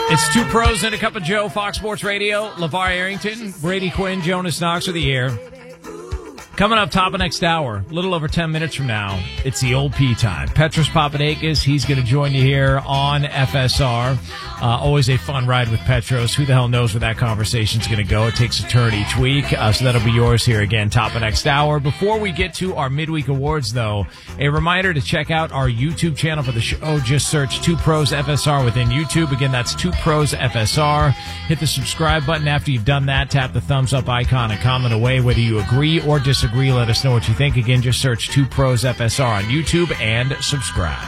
It's Two Pros and a Cup of Joe, Fox Sports Radio. LeVar Arrington, Brady Quinn, Jonas Knox are the air. Coming up top of next hour, a little over 10 minutes from now, it's the old P time. Petros Papadakis, he's going to join you here on FSR. Always a fun ride with Petros. Who the hell knows where that conversation's going to go? It takes a turn each week, so that'll be yours here again, top of next hour. Before we get to our midweek awards, though, a reminder to check out our YouTube channel for the show. Just search Two Pros FSR within YouTube. Again, that's Two Pros FSR. Hit the subscribe button. After you've done that, tap the thumbs up icon and comment away whether you agree or disagree. Let us know what you think. Again, just search Two Pros FSR on YouTube and subscribe.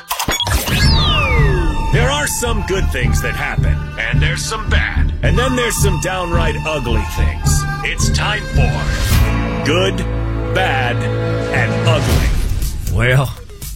There are some good things that happen, and there's some bad, and then there's some downright ugly things. It's time for Good, Bad, and Ugly. Well,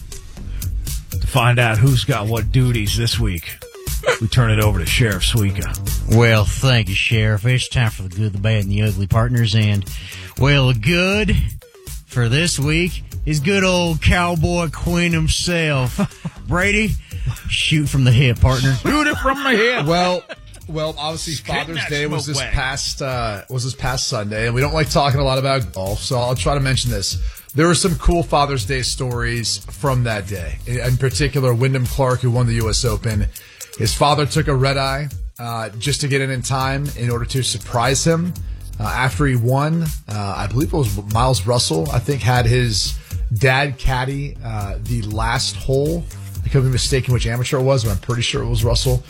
to find out who's got what duties this week, we turn it over to Sheriff Suika. Well, thank you, Sheriff. It's time for the good, the bad, and the ugly partners. And, well, the good for this week is good old Cowboy Quinn himself. Brady, shoot from the hip, partner. Shoot it from the hip. Well, obviously Father's Day was this past Sunday, and we don't like talking a lot about golf, so I'll try to mention this. There were some cool Father's Day stories from that day. In particular, Wyndham Clark, who won the U.S. Open. His father took a red-eye just to get in time in order to surprise him. After he won, I believe it was Miles Russell, I think, had his dad caddy the last hole. I could be mistaken which amateur it was, but I'm pretty sure it was Russell.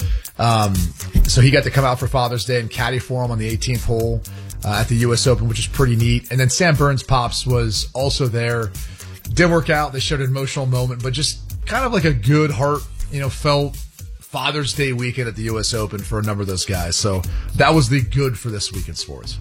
So he got to come out for Father's Day and caddy for him on the 18th hole at the U.S. Open, which is pretty neat. And then Sam Burns' pops was also there. Didn't work out. They showed an emotional moment, but just kind of like a good heart, felt Father's Day weekend at the U.S. Open for a number of those guys. So that was the good for this week in sports.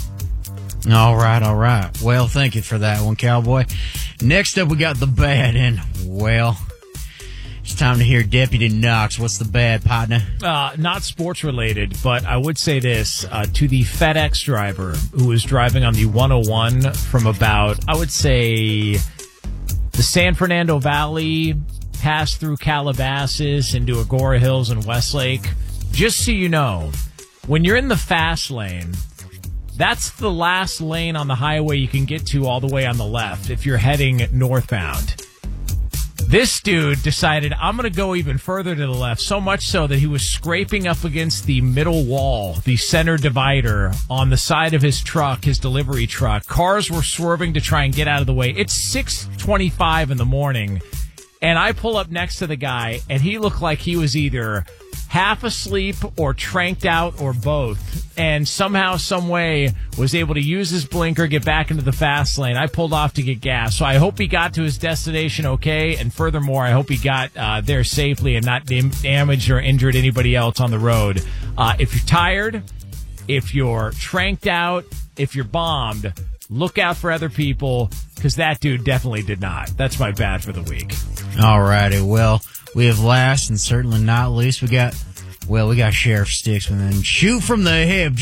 All right. Well, thank you for that one, Cowboy. Next up, we got the bad, and, well, it's time to hear Deputy Knox. What's the bad, partner? Not sports related, but I would say this to the FedEx driver who was driving on the 101 from about, I would say, the San Fernando Valley, passed through Calabasas into Agora Hills and Westlake. Just so you know, when you're in the fast lane, that's the last lane on the highway you can get to all the way on the left if you're heading northbound. This dude decided, I'm going to go even further to the left, so much so that he was scraping up against the middle wall, the center divider on the side of his truck, his delivery truck. Cars were swerving to try and get out of the way. It's 6:25 in the morning. And I pull up next to the guy, and he looked like he was either half asleep or tranked out or both. And somehow, some way, was able to use his blinker, get back into the fast lane. I pulled off to get gas. So I hope he got to his destination okay. And furthermore, I hope he got there safely and not damaged or injured anybody else on the road. If you're tired, if you're tranked out, if you're bombed, look out for other people, because that dude definitely did not. That's my bad for the week. All righty. Well, we have last and certainly not least, we got Sheriff Sticks, and then shoot from the hip.